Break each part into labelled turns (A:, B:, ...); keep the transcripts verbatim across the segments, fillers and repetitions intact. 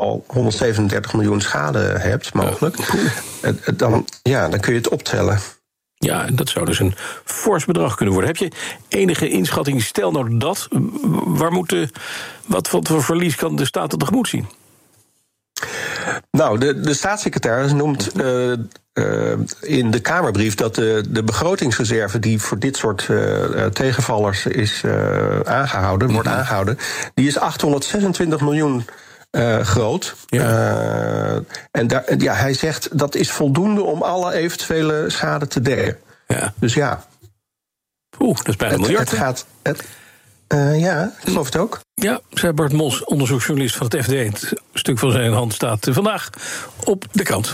A: al honderdzevenendertig miljoen schade hebt, mogelijk, ja. Dan, ja, dan kun je het optellen.
B: Ja, en dat zou dus een fors bedrag kunnen worden. Heb je enige inschatting, stel nou dat, waar moet de, wat voor verlies kan de staat er tegemoet zien?
A: Nou, de, de staatssecretaris noemt uh, uh, in de Kamerbrief dat de, de begrotingsreserve die voor dit soort uh, tegenvallers is uh, aangehouden, wordt aangehouden, die is achthonderdzesentwintig miljoen uh, groot. Ja. Uh, en daar, ja, hij zegt dat is voldoende om alle eventuele schade te dekken. Ja. Dus ja.
B: Oeh, dat is bijna een miljard.
A: Het gaat. Het, Uh, ja, ik geloof het ook.
B: Ja, zei Bart Mos, onderzoeksjournalist van het F D. Het stuk van zijn hand staat vandaag op de krant.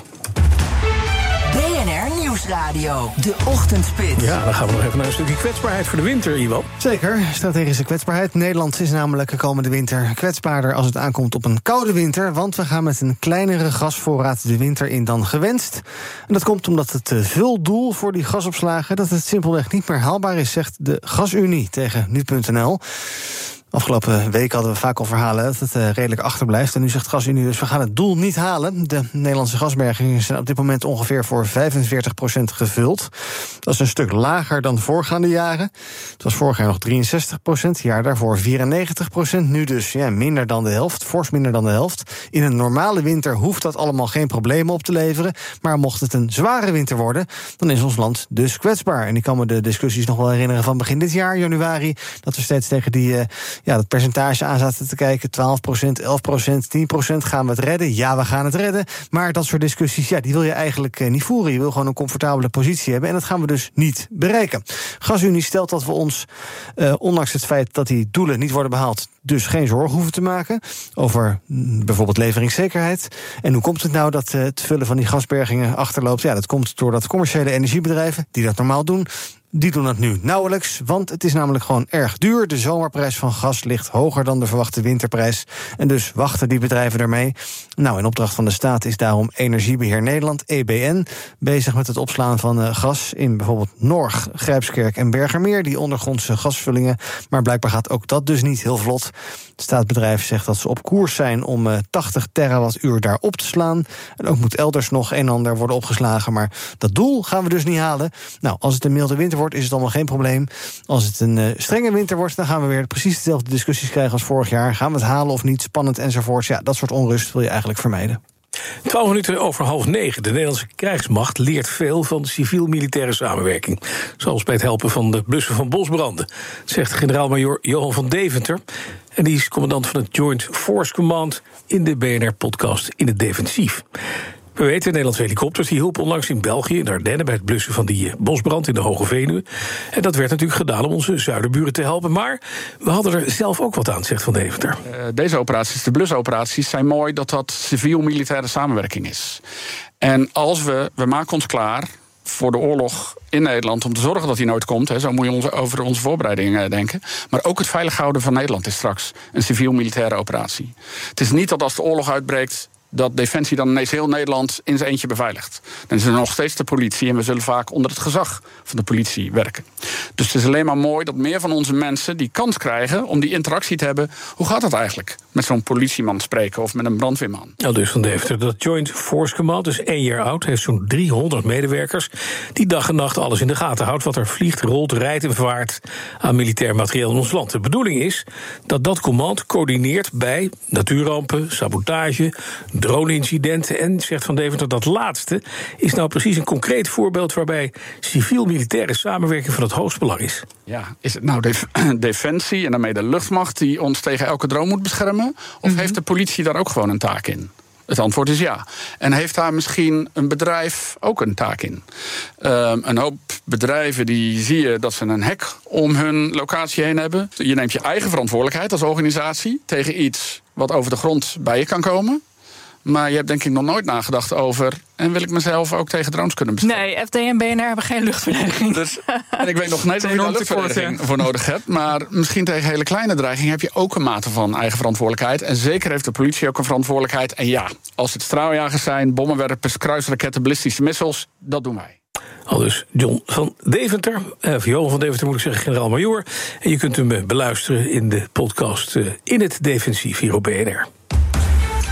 C: B N R Nieuwsradio, de ochtendspits.
B: Ja, dan gaan we nog even naar een stukje kwetsbaarheid voor de winter, Iwan.
D: Zeker, strategische kwetsbaarheid. Nederland is namelijk de komende winter kwetsbaarder als het aankomt op een koude winter, want we gaan met een kleinere gasvoorraad de winter in dan gewenst. En dat komt omdat het vuldoel voor die gasopslagen dat het simpelweg niet meer haalbaar is, zegt de Gasunie tegen nu punt n l. Afgelopen week hadden we vaak al verhalen dat het uh, redelijk achterblijft. En nu zegt GasUnie dus, we gaan het doel niet halen. De Nederlandse gasbergingen zijn op dit moment ongeveer voor vijfenveertig procent gevuld. Dat is een stuk lager dan voorgaande jaren. Het was vorig jaar nog drieënzestig procent, het jaar daarvoor vierennegentig procent. Nu dus ja, minder dan de helft, fors minder dan de helft. In een normale winter hoeft dat allemaal geen problemen op te leveren. Maar mocht het een zware winter worden, dan is ons land dus kwetsbaar. En ik kan me de discussies nog wel herinneren van begin dit jaar, januari, dat we steeds tegen die... Uh, Ja, dat percentage aan zaten te kijken. twaalf procent, elf procent, tien procent. Gaan we het redden? Ja, we gaan het redden. Maar dat soort discussies, ja, die wil je eigenlijk uh, niet voeren. Je wil gewoon een comfortabele positie hebben. En dat gaan we dus niet bereiken. GasUnie stelt dat we ons, uh, ondanks het feit dat die doelen niet worden behaald, dus geen zorgen hoeven te maken over mm, bijvoorbeeld leveringszekerheid. En hoe komt het nou dat uh, het vullen van die gasbergingen achterloopt? Ja, dat komt doordat commerciële energiebedrijven, die dat normaal doen, die doen dat nu nauwelijks, want het is namelijk gewoon erg duur. De zomerprijs van gas ligt hoger dan de verwachte winterprijs. En dus wachten die bedrijven ermee. Nou, in opdracht van de staat is daarom Energiebeheer Nederland, E B N, bezig met het opslaan van uh, gas in bijvoorbeeld Norg, Grijpskerk en Bergermeer, die ondergrondse gasvullingen. Maar blijkbaar gaat ook dat dus niet heel vlot. Het staatsbedrijf zegt dat ze op koers zijn om uh, tachtig terawattuur daar op te slaan. En ook moet elders nog een en ander worden opgeslagen. Maar dat doel gaan we dus niet halen. Nou, als het een milde winter wordt, is het allemaal geen probleem. Als het een uh, strenge winter wordt, dan gaan we weer precies dezelfde discussies krijgen als vorig jaar. Gaan we het halen of niet, spannend enzovoorts. Ja, dat soort onrust wil je eigenlijk vermijden.
B: Twaalf minuten over half negen. De Nederlandse krijgsmacht leert veel van de civiel-militaire samenwerking. Zoals bij het helpen van de blussen van bosbranden, zegt generaal-majoor Johan van Deventer. En die is commandant van het Joint Force Command in de B N R-podcast In het Defensief. We weten, Nederlandse helikopters die hielpen onlangs in België, in de Ardennen, bij het blussen van die bosbrand in de Hoge Veluwe. En dat werd natuurlijk gedaan om onze zuiderburen te helpen. Maar we hadden er zelf ook wat aan, zegt Van Deventer.
E: Uh, deze operaties, de blusoperaties, zijn mooi dat dat civiel-militaire samenwerking is. En als we, we maken ons klaar voor de oorlog in Nederland om te zorgen dat die nooit komt. Hè, zo moet je ons, over onze voorbereidingen denken. Maar ook het veilig houden van Nederland is straks een civiel-militaire operatie. Het is niet dat als de oorlog uitbreekt, dat Defensie dan ineens heel Nederland in zijn eentje beveiligt. Dan is er nog steeds de politie en we zullen vaak onder het gezag van de politie werken. Dus het is alleen maar mooi dat meer van onze mensen die kans krijgen om die interactie te hebben. Hoe gaat dat eigenlijk? Met zo'n politieman spreken of met een brandweerman.
B: Nou, dus Van Deventer, dat Joint Force Command is één jaar oud, heeft zo'n driehonderd medewerkers die dag en nacht alles in de gaten houdt wat er vliegt, rolt, rijdt en vaart aan militair materieel in ons land. De bedoeling is dat dat command coördineert bij natuurrampen, sabotage, drone-incidenten. En, zegt Van Deventer, dat laatste is nou precies een concreet voorbeeld waarbij civiel-militaire samenwerking van het hoogste belang is.
E: Ja, is het nou def- Defensie en daarmee de luchtmacht die ons tegen elke drone moet beschermen? Of mm-hmm. heeft de politie daar ook gewoon een taak in? Het antwoord is ja. En heeft daar misschien een bedrijf ook een taak in? Um, een hoop bedrijven die zie je dat ze een hek om hun locatie heen hebben. Je neemt je eigen verantwoordelijkheid als organisatie tegen iets wat over de grond bij je kan komen. Maar je hebt denk ik nog nooit nagedacht over, en wil ik mezelf ook tegen drones kunnen beschermen?
F: Nee, F D en B N R hebben geen luchtverdediging.
E: Dus, en ik weet nog niet of je daar luchtverdediging voor nodig hebt. Maar misschien tegen hele kleine dreiging heb je ook een mate van eigen verantwoordelijkheid. En zeker heeft de politie ook een verantwoordelijkheid. En ja, als het straaljagers zijn, bommenwerpers, kruisraketten, ballistische missiles, dat doen wij.
B: Al dus John van Deventer, of Johan van Deventer moet ik zeggen, generaal-majoor. En je kunt hem beluisteren in de podcast In het Defensief hier op B N R.